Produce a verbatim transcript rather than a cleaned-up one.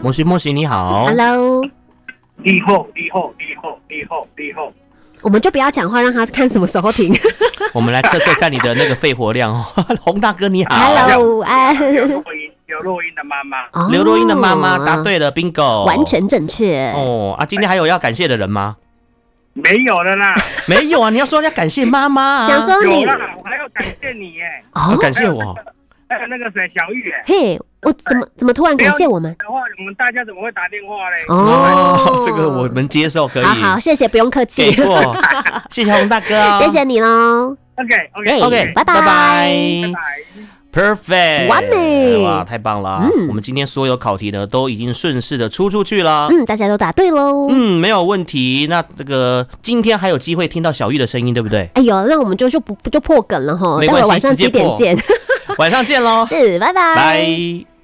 莫西莫西你好 ，Hello， 你好，你好，你好，你好，你好。 我们就不要讲话，让他看什么时候停。 我们来测测看你的那个肺活量哦。洪大哥你好 ，Hello，哎， 刘若英，刘若英的妈妈， 哦刘若英的妈妈答对了 ，bingo， 完全正确。 哦啊，今天还有要感谢的人吗？ 没有了啦， 没有啊，你要说要感谢妈妈啊， 想说你有啦，我还要感谢你耶， 哦， 哦， 感谢我。 还有那个谁，小玉耶。 嘿，我怎么怎么突然感谢我们？ 的话，我们大家怎么会打电话嘞？ 哦，这个我们接受可以。 好好，谢谢，不用客气。 给过，谢谢洪大哥哦， 谢谢你喽。 OK OK OK， 拜拜拜拜拜拜。 ，perfect， 完美哇，太棒了！ 嗯我们今天所有考题呢都已经顺势的出出去了。 嗯，大家都答对喽。 嗯，没有问题。那这个今天还有机会听到小玉的声音，对不对？ 哎呦，那我们就就不就破梗了哈， 没关系待会晚上直接破七点见。 晚上见喽， 是，拜拜。 拜。